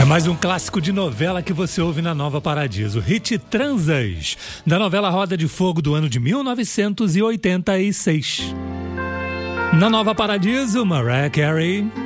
É mais um clássico de novela que você ouve na Nova Paradiso. Hit Transas, da novela Roda de Fogo do ano de 1986. Na Nova Paradiso, Mariah Carey.